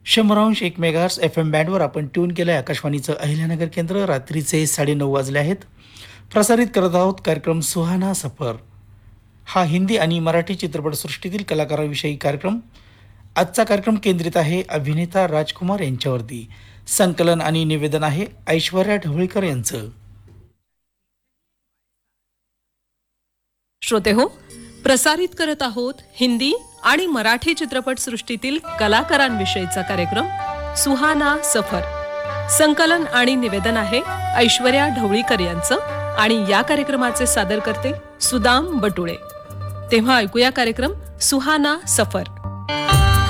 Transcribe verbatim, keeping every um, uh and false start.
शंभरांश एक megahertz F M बँडवर आपण tune केलं आहे आकाशवाणीचं अहिल्यानगर केंद्र. रात्रीचे साडेनऊ वाजले आहेत. प्रसारित करत आहोत कार्यक्रम सुहाना सफर. हा हिंदी आणि मराठी चित्रपटसृष्टीतील कलाकारांविषयी कार्यक्रम. आजचा कार्यक्रम केंद्रित आहे अभिनेता राजकुमार यांच्यावरती. संकलन आणि निवेदन आहे ऐश्वर्या ढवळीकर यांचं. श्रोते हो, प्रसारित करत आहोत हिंदी आणि मराठी चित्रपट सृष्टीतील कलाकारांविषयीचा कार्यक्रम सुहाना सफर. संकलन आणि निवेदन आहे ऐश्वर्या ढवळीकर यांचं आणि या कार्यक्रमाचे सादर करते सुदाम बटुळे. तेव्हा ऐकूया कार्यक्रम सुहाना सफर.